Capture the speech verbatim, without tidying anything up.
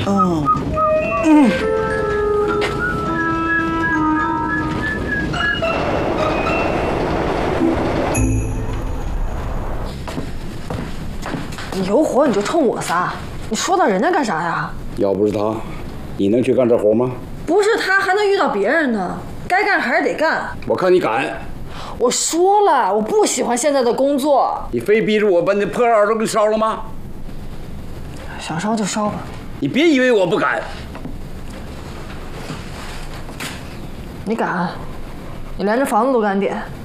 嗯嗯。 你有火你就冲我撒，你说到人家干啥呀？ 要不是他，你能去干这活吗？ 不是他还能遇到别人呢，该干还是得干。 我看你敢。 我说了，我不喜欢现在的工作。 你非逼着我把那破二都给烧了吗？ 想烧就烧吧。 你别以为我不敢。 你敢？你连这房子都敢点？